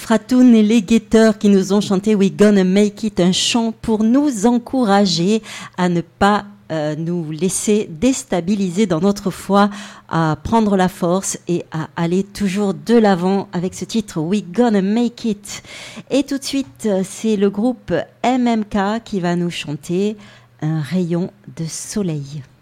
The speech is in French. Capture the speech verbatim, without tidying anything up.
Fratoun et les Guetteurs qui nous ont chanté We Gonna Make It, un chant pour nous encourager à ne pas euh, nous laisser déstabiliser dans notre foi, à prendre la force et à aller toujours de l'avant avec ce titre We Gonna Make It. Et tout de suite, c'est le groupe M M K qui va nous chanter Un rayon de soleil.